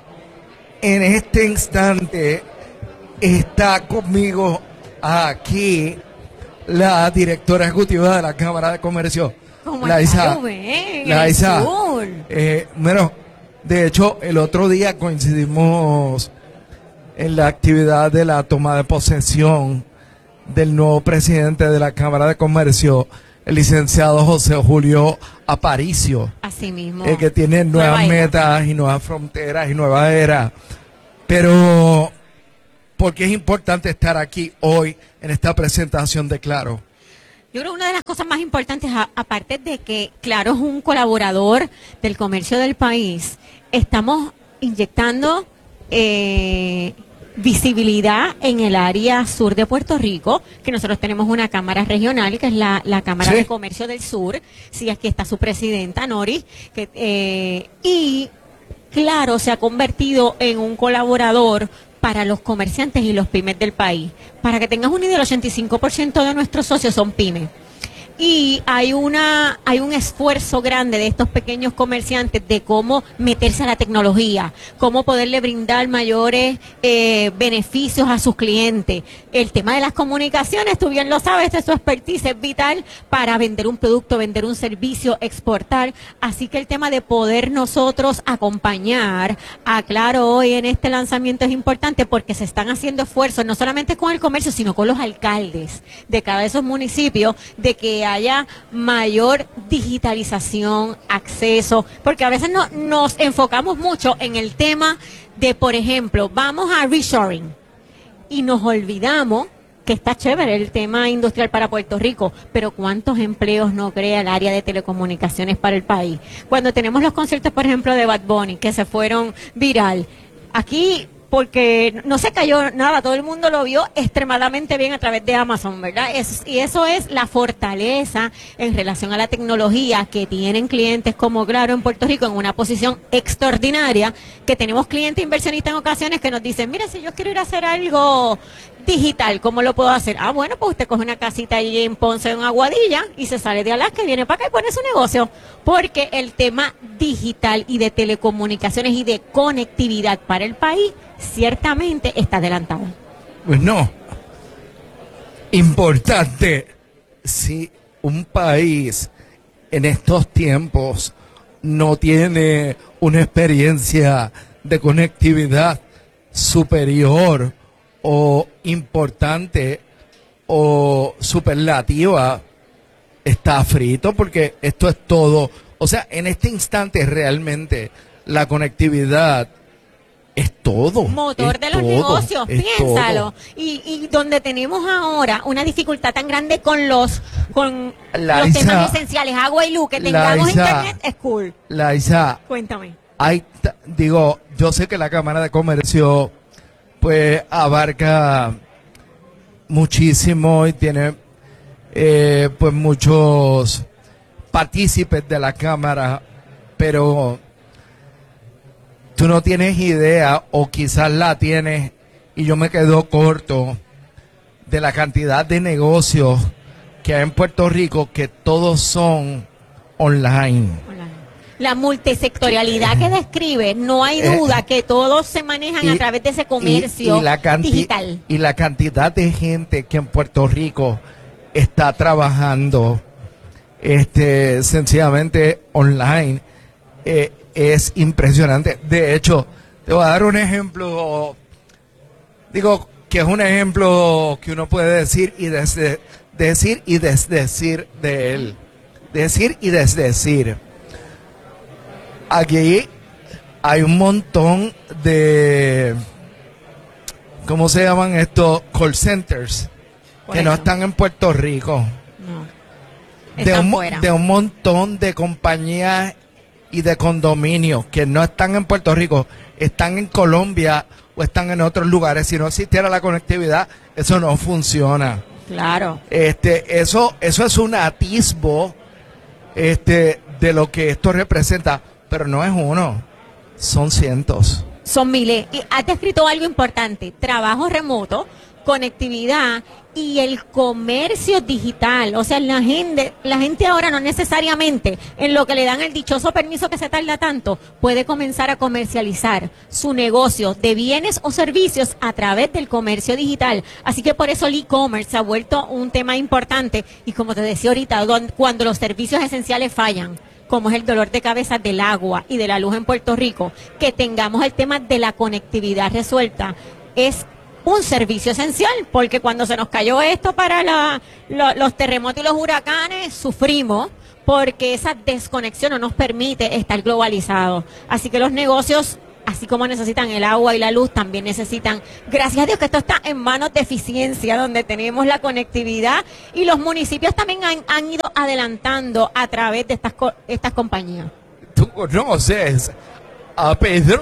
en este instante está conmigo aquí la directora ejecutiva de la Cámara de Comercio, ¿Cómo Laisa. está Rubén? Laisa, El sur. eh, bueno, de hecho, el otro día coincidimos en la actividad de la toma de posesión del nuevo presidente de la Cámara de Comercio, el licenciado José Julio Aparicio. Así mismo. Eh, que tiene nuevas Nueva era. metas y nuevas fronteras y nueva era. Pero, ¿por qué es importante estar aquí hoy en esta presentación de Claro? Yo creo que una de las cosas más importantes, a- aparte de que Claro es un colaborador del comercio del país, estamos inyectando eh, visibilidad en el área sur de Puerto Rico, que nosotros tenemos una cámara regional, que es la, la Cámara Sí. de Comercio del Sur. Sí, aquí está su presidenta, Nori, que, eh, y Claro se ha convertido en un colaborador para los comerciantes y los pymes del país. Para que tengas una idea, el ochenta y cinco por ciento de nuestros socios son pymes. Y hay una hay un esfuerzo grande de estos pequeños comerciantes de cómo meterse a la tecnología, cómo poderle brindar mayores eh, beneficios a sus clientes. El tema de las comunicaciones, tú bien lo sabes, de su expertise es vital para vender un producto, vender un servicio, exportar. Así que el tema de poder nosotros acompañar a Claro hoy en este lanzamiento es importante porque se están haciendo esfuerzos no solamente con el comercio, sino con los alcaldes de cada de esos municipios, de que haya mayor digitalización, acceso, porque a veces no, nos enfocamos mucho en el tema de, por ejemplo, vamos a reshoring y nos olvidamos que está chévere el tema industrial para Puerto Rico, pero ¿cuántos empleos no crea el área de telecomunicaciones para el país? Cuando tenemos los conciertos, por ejemplo, de Bad Bunny, que se fueron viral, aquí porque no se cayó nada, todo el mundo lo vio extremadamente bien a través de Amazon, ¿verdad? Es, y eso es la fortaleza en relación a la tecnología que tienen clientes como Claro en Puerto Rico en una posición extraordinaria, que tenemos clientes inversionistas en ocasiones que nos dicen, mira, si yo quiero ir a hacer algo digital, ¿cómo lo puedo hacer? Ah, bueno, pues usted coge una casita allí en Ponce, en Aguadilla, y se sale de Alaska y viene para acá y pone su negocio. Porque el tema digital y de telecomunicaciones y de conectividad para el país ciertamente está adelantado. Pues no. Importante, si un país en estos tiempos no tiene una experiencia de conectividad superior o importante o superlativa, está frito, porque esto es todo. O sea, en este instante realmente la conectividad es todo. Motor es de los todo, negocios, es piénsalo. todo. Y, y donde tenemos ahora una dificultad tan grande con los con Laisa, los temas esenciales, agua y luz, que tengamos Laisa, internet es cool. Laisa, Cuéntame. hay, ta- digo, yo sé que la Cámara de Comercio pues abarca muchísimo y tiene eh, pues muchos partícipes de la Cámara, pero tú no tienes idea, o quizás la tienes y yo me quedo corto, de la cantidad de negocios que hay en Puerto Rico que todos son online. La multisectorialidad que describe, no hay duda que todos se manejan y- a través de ese comercio y, y la canti- digital. y la cantidad de gente que en Puerto Rico está trabajando este sencillamente online eh, es impresionante. De hecho, te voy a dar un ejemplo, digo que es un ejemplo que uno puede decir y desde decir y desdecir de él, decir y desdecir. Aquí hay un montón de, ¿cómo se llaman estos? Call centers, Por que no eso. están en Puerto Rico. No. De Están un, mo- fuera. de un montón de compañías y de condominios que no están en Puerto Rico, están en Colombia o están en otros lugares. Si no existiera la conectividad, eso no funciona. Claro. Este, eso, eso es un atisbo este, de lo que esto representa, pero no es uno, son cientos. Son miles. Y has descrito algo importante, trabajo remoto, conectividad y el comercio digital. O sea, la gente, la gente ahora no necesariamente en lo que le dan el dichoso permiso que se tarda tanto, puede comenzar a comercializar su negocio de bienes o servicios a través del comercio digital. Así que por eso el e-commerce se ha vuelto un tema importante y como te decía ahorita, cuando los servicios esenciales fallan, como es el dolor de cabeza del agua y de la luz en Puerto Rico, que tengamos el tema de la conectividad resuelta, es un servicio esencial, porque cuando se nos cayó esto para la, lo, los terremotos y los huracanes, sufrimos, porque esa desconexión no nos permite estar globalizados. Así que los negocios, así como necesitan el agua y la luz, también necesitan, gracias a Dios que esto está en manos de eficiencia, donde tenemos la conectividad, y los municipios también han, han ido adelantando a través de estas, estas compañías. Tú conoces a Pedro,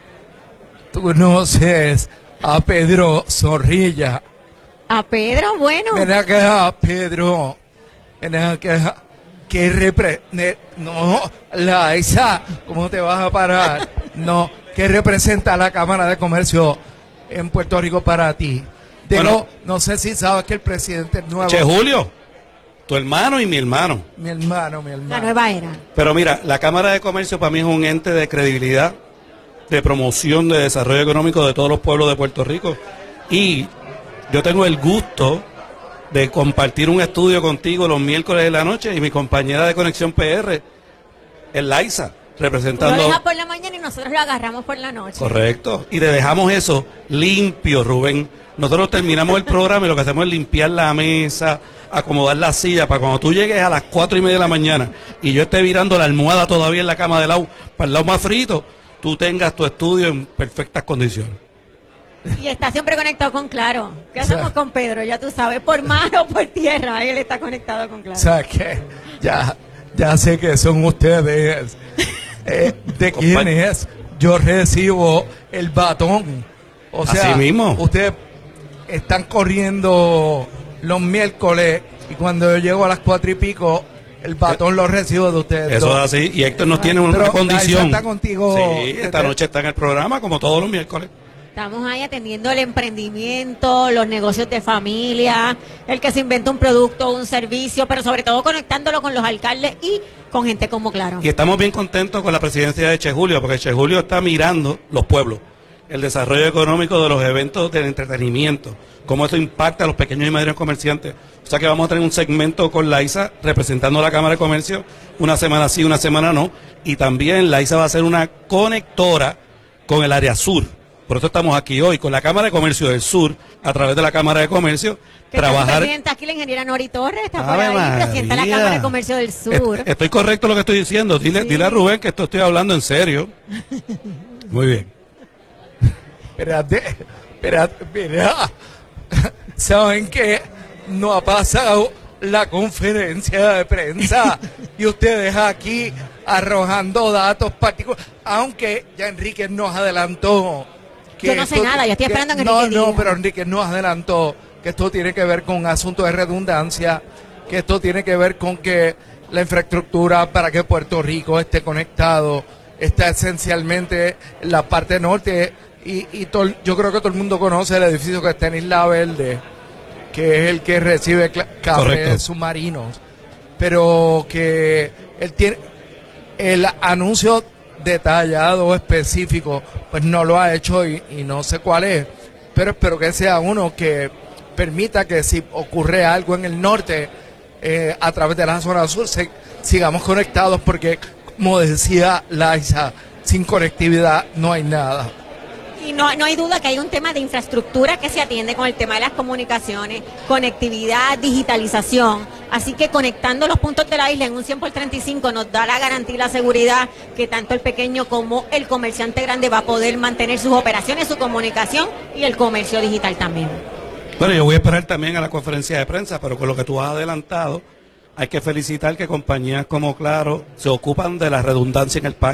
tú conoces a Pedro Zorrilla. A Pedro, bueno. Ven acá, Pedro. Ven acá. ¿Qué repre... No, Laisa, ¿cómo te vas a parar? No, ¿qué representa la Cámara de Comercio en Puerto Rico para ti? Digo, bueno, no sé si sabes que el presidente nuevo... Che, Julio, tu hermano y mi hermano. Mi hermano, mi hermano. La nueva era. Pero mira, la Cámara de Comercio para mí es un ente de credibilidad, de promoción, de desarrollo económico de todos los pueblos de Puerto Rico. Y yo tengo el gusto de compartir un estudio contigo los miércoles de la noche y mi compañera de Conexión P R, el Laisa, representando... Lo deja por la mañana y nosotros lo agarramos por la noche. Correcto. Y le dejamos eso limpio, Rubén. Nosotros terminamos el programa y lo que hacemos es limpiar la mesa, acomodar la silla, para cuando tú llegues a las cuatro y media de la mañana y yo esté virando la almohada todavía en la cama del lado, para el lado más frito, tú tengas tu estudio en perfectas condiciones. Y está siempre conectado con Claro. ¿Qué hacemos, o sea, con Pedro? Ya tú sabes, por mar o por tierra, él está conectado con Claro. O sea, que ya, ya sé que son ustedes. Eh, ¿De quién es? Yo recibo el batón. O sea, así mismo. Ustedes están corriendo los miércoles y cuando yo llego a las cuatro y pico, el batón lo recibo de ustedes. Eso dos. es así. Y Héctor nos tiene una Pero condición. Está contigo. Sí, esta noche está en el programa como todos los miércoles. Estamos ahí atendiendo el emprendimiento, los negocios de familia, el que se inventa un producto, un servicio, pero sobre todo conectándolo con los alcaldes y con gente como Claro. Y estamos bien contentos con la presidencia de Che Julio, porque Che Julio está mirando los pueblos, el desarrollo económico de los eventos del entretenimiento, cómo eso impacta a los pequeños y medianos comerciantes. O sea que vamos a tener un segmento con Laisa representando a la Cámara de Comercio, una semana sí, una semana no, y también Laisa va a ser una conectora con el área sur. Por eso estamos aquí hoy con la Cámara de Comercio del Sur, a través de la Cámara de Comercio, que trabajar... Está aquí la ingeniera Nori Torres, está Ave por ahí, María. presidenta de la Cámara de Comercio del Sur. Est- estoy correcto lo que estoy diciendo. Dile, Sí. dile a Rubén que esto estoy hablando en serio. Muy bien. Espérate, espérate, mira. ¿Saben qué? No ha pasado la conferencia de prensa y ustedes aquí arrojando datos particulares, aunque ya Enrique nos adelantó que Yo no sé esto- nada, yo estoy que- esperando que no, Enrique no, diga. pero Enrique nos adelantó que esto tiene que ver con un asunto de redundancia, que esto tiene que ver con que la infraestructura para que Puerto Rico esté conectado está esencialmente en la parte norte y, y todo- yo creo que todo el mundo conoce el edificio que está en Isla Verde, que es el que recibe cla- cables Correcto. submarinos, pero que él tiene el anuncio detallado, específico, pues no lo ha hecho y, y no sé cuál es, pero espero que sea uno que permita que si ocurre algo en el norte, eh, a través de la zona sur, se- sigamos conectados, porque como decía Laisa, sin conectividad no hay nada. Y no, no hay duda que hay un tema de infraestructura que se atiende con el tema de las comunicaciones, conectividad, digitalización. Así que conectando los puntos de la isla en un cien por treinta y cinco nos da la garantía y la seguridad que tanto el pequeño como el comerciante grande va a poder mantener sus operaciones, su comunicación y el comercio digital también. Bueno, yo voy a esperar también a la conferencia de prensa, pero con lo que tú has adelantado, hay que felicitar que compañías como Claro se ocupan de la redundancia en el país.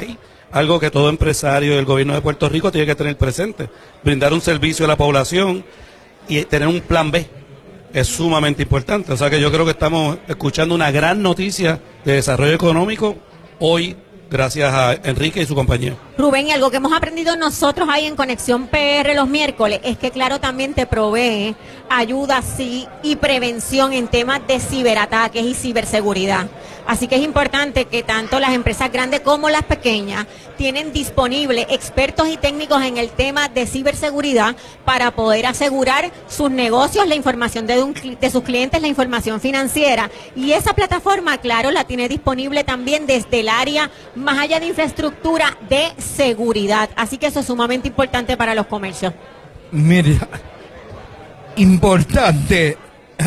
algo que todo empresario del gobierno de Puerto Rico tiene que tener presente. Brindar un servicio a la población y tener un plan B es sumamente importante. O sea que yo creo que estamos escuchando una gran noticia de desarrollo económico hoy, gracias a Enrique y su compañía. Rubén, y algo que hemos aprendido nosotros ahí en Conexión P R los miércoles es que Claro también te provee ayuda sí y prevención en temas de ciberataques y ciberseguridad. Así que es importante que tanto las empresas grandes como las pequeñas tienen disponibles expertos y técnicos en el tema de ciberseguridad para poder asegurar sus negocios, la información de, un, de sus clientes, la información financiera. Y esa plataforma, Claro, la tiene disponible también desde el área más allá de infraestructura de seguridad. Así que eso es sumamente importante para los comercios. Mira, importante,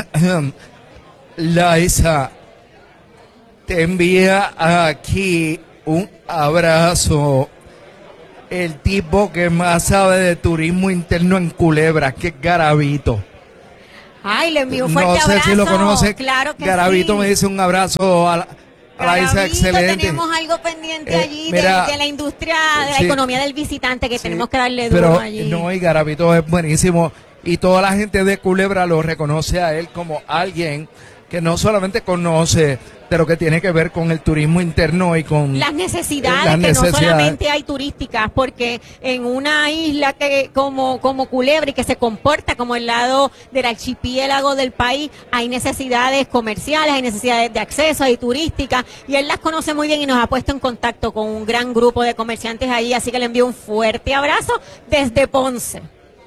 Laisa, te envía aquí un abrazo el tipo que más sabe de turismo interno en Culebra, que es Garavito. Ay, le envío un fuerte no sé abrazo. si lo conoce. Claro que Garavito sí. me dice un abrazo a la, a la Isa, excelente. Tenemos algo pendiente Eh, allí mira, de, de la industria, de la sí. economía del visitante que tenemos que darle duro Pero allí. no, y Garavito es buenísimo. Y toda la gente de Culebra lo reconoce a él como alguien que no solamente conoce de lo que tiene que ver con el turismo interno y con las necesidades las que necesidades. no solamente hay turísticas, porque en una isla que como como Culebra y que se comporta como el lado del archipiélago del país, hay necesidades comerciales, hay necesidades de acceso, hay turísticas, y él las conoce muy bien y nos ha puesto en contacto con un gran grupo de comerciantes allí, así que le envío un fuerte abrazo desde Ponce.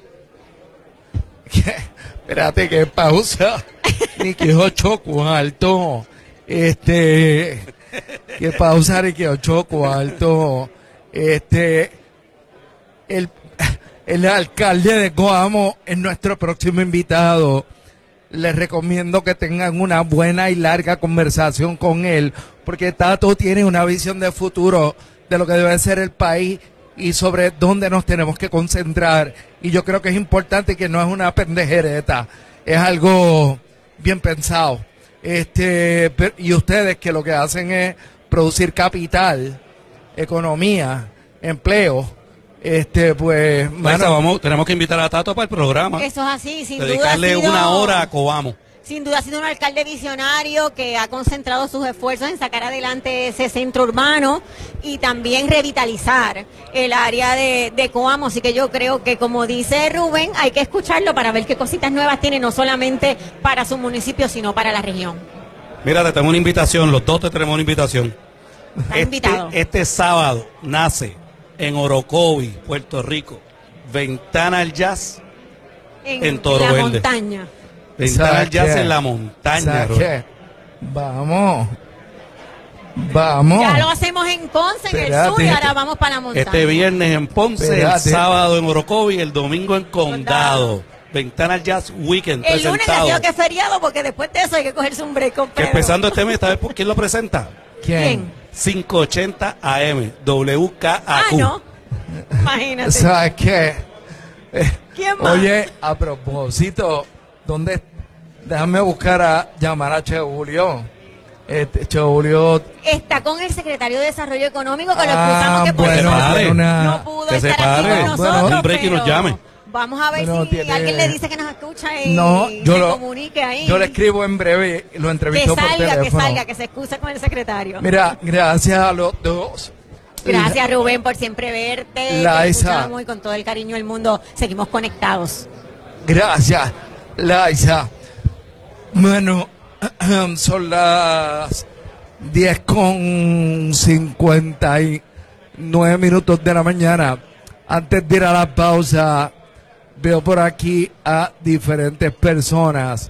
Espérate, que pausa. Ni que ocho cuartos. Este. Que pausa, ni que ocho cuartos. Este. El, el alcalde de Coamo es nuestro próximo invitado. Les recomiendo que tengan una buena y larga conversación con él, porque Tato tiene una visión de futuro de lo que debe ser el país y sobre dónde nos tenemos que concentrar. Y yo creo que es importante, que no es una pendejereta, es algo bien pensado. Este, per- y ustedes que lo que hacen es producir capital, economía, empleo, este, pues, Marisa, vamos, tenemos que invitar a Tato para el programa. Eso es así, sin duda. Dedicarle ha sido- una hora a Coamo. Sin duda ha sido un alcalde visionario que ha concentrado sus esfuerzos en sacar adelante ese centro urbano y también revitalizar el área de, de Coamo. Así que yo creo que, como dice Rubén, hay que escucharlo para ver qué cositas nuevas tiene, no solamente para su municipio, sino para la región. Mira, te tengo una invitación, los dos te tenemos una invitación. Está invitado. Este, este sábado nace en Orocovi, Puerto Rico, Ventana al Jazz En, en Toro la Verde. montaña. Ventana al ¿Sabes Jazz qué? en la montaña, ¿Sabes Rubén. qué? Vamos. Vamos. Ya lo hacemos en Ponce, en el Espérate. sur, y ahora vamos para la montaña. Este viernes en Ponce, Espérate. el sábado en Orocovi, el domingo en Condado. Ventana al Jazz Weekend El lunes presentado. ha sido que es feriado, porque después de eso hay que cogerse un break con Que Pedro. empezando este mes, ¿sabes por quién lo presenta? ¿Quién? cinco ochenta A M, W K A Q. Ah, no. Imagínate. ¿Sabes qué? Eh, ¿Quién más? Oye, a propósito, ¿dónde? Déjame buscar a llamar a Che Julio. Este, Che Julio. Está con el secretario de Desarrollo Económico, que lo Ah, excusamos que por bueno, eso tiene una- no pudo que se estar aquí pare. con nosotros. Bueno, un break y nos pero llame. Vamos a ver Bueno, si tiene- alguien le dice que nos escucha y No, yo se lo, comunique ahí. yo le escribo en breve y lo que entrevisto por salga, que teléfono. salga, que se excuse con el secretario. Mira, gracias a los dos. Gracias, Rubén, por siempre verte. La Te Isa. escuchamos y con todo el cariño del mundo seguimos conectados. Gracias, Laisa. Bueno, son las diez con cincuenta y nueve minutos de la mañana. Antes de ir a la pausa, veo por aquí a diferentes personas.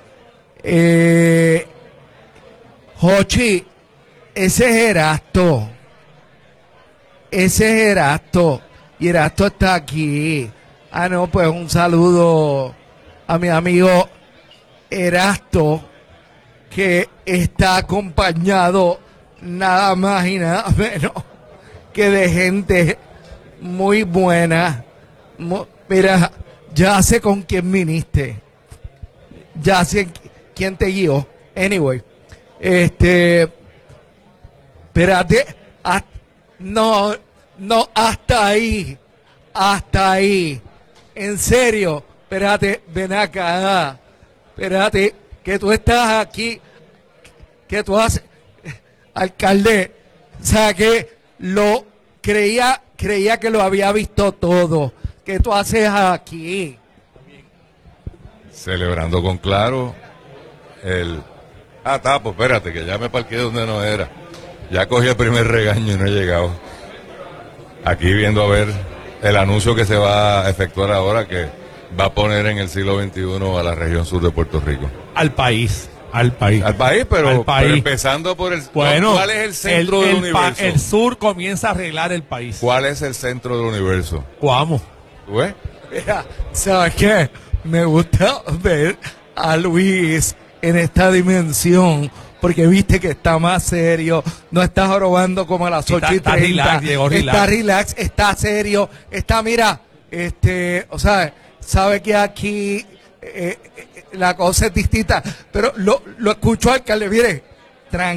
Eh, Jochi, ese es Erasto. Ese es Erasto. Y Erasto está aquí. Ah, no, pues un saludo a mi amigo Erasto, que está acompañado nada más y nada menos que de gente muy buena. Mu- Mira, ya sé con quién viniste. Ya sé qui- quién te guió. Anyway, este, espérate. ah, no, no, hasta ahí, hasta ahí. En serio, espérate, ven acá, espérate, que tú estás aquí, que tú haces, alcalde, o sea que lo creía, creía que lo había visto todo. ¿Qué tú haces aquí? Celebrando con Claro el... Ah, tapo, espérate, que ya me parqué donde no era. Ya cogí el primer regaño y no he llegado. Aquí viendo a ver el anuncio que se va a efectuar ahora, que va a poner en el siglo veintiuno a la región sur de Puerto Rico. Al país, al país. Al país, pero, Al país. pero empezando por el... Bueno, ¿cuál es el centro el, del el universo? Pa, el sur comienza a arreglar el país. ¿Cuál es el centro del universo? Cuamo. ¿Tú ves? Mira, ¿sabes qué? Me gusta ver a Luis en esta dimensión, porque viste que está más serio, no está jorobando como a las ocho y Está- está treinta, relax, llegó relax. está relax, está serio, está, mira, este, o sea, sabe que aquí eh, eh, la cosa es distinta, pero lo, lo escucho, alcalde, mire, tranquilo.